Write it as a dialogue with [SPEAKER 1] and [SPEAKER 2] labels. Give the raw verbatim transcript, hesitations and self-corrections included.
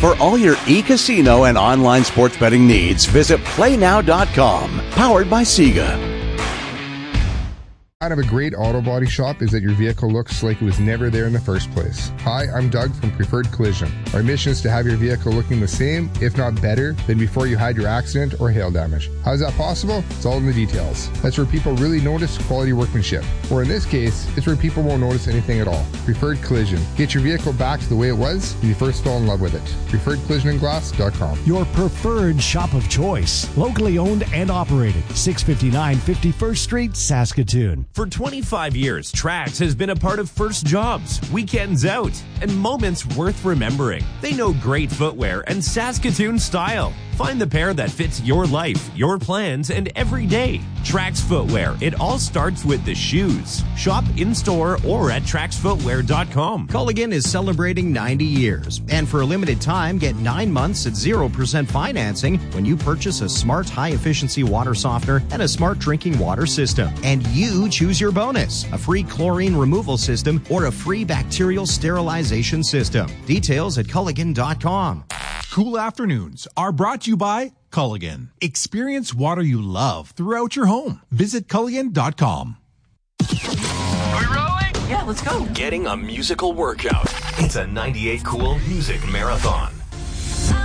[SPEAKER 1] For all your e-casino and online sports betting needs, visit play now dot com. Powered by Sega.
[SPEAKER 2] Part of a great auto body shop is that your vehicle looks like it was never there in the first place. Hi, I'm Doug from Preferred Collision. Our mission is to have your vehicle looking the same, if not better, than before you had your accident or hail damage. How is that possible? It's all in the details. That's where people really notice quality workmanship. Or in this case, it's where people won't notice anything at all. Preferred Collision. Get your vehicle back to the way it was when you first fell in love with it. preferred collision and glass dot com.
[SPEAKER 3] Your preferred shop of choice. Locally owned and operated. six fifty-nine fifty-first Street, Saskatoon.
[SPEAKER 4] For twenty-five years, Trax has been a part of first jobs, weekends out, and moments worth remembering. They know great footwear and Saskatoon style. Find the pair that fits your life, your plans, and every day. Trax Footwear. It all starts with the shoes. Shop in-store or at trax footwear dot com.
[SPEAKER 5] Culligan is celebrating ninety years. And for a limited time, get nine months at zero percent financing when you purchase a smart high-efficiency water softener and a smart drinking water system. And you choose your bonus, a free chlorine removal system or a free bacterial sterilization system. Details at culligan dot com.
[SPEAKER 6] Cool afternoons are brought to you by Culligan. Experience water you love throughout your home. Visit culligan dot com.
[SPEAKER 7] Are we rolling?
[SPEAKER 8] Yeah, let's go.
[SPEAKER 4] Getting a musical workout. It's a ninety-eight Cool Music Marathon.